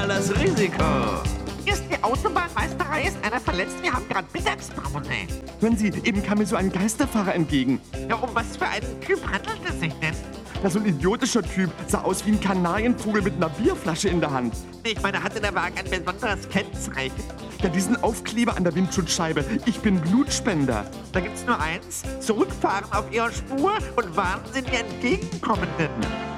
mal das Risiko. Hier ist die Autobahnmeisterei, ist einer verletzt, wir haben gerade Mittagspause. Hören Sie, eben kam mir so ein Geisterfahrer entgegen. Ja, um was für einen Typ handelt es sich denn? Na, so ein idiotischer Typ, sah aus wie ein Kanarienvogel mit einer Bierflasche in der Hand. Ich meine, hatte der Wagen ein besonderes Kennzeichen? Ja, diesen Aufkleber an der Windschutzscheibe. Ich bin Blutspender. Da gibt's nur eins: Zurückfahren auf Ihrer Spur und warnen Sie die Entgegenkommenden.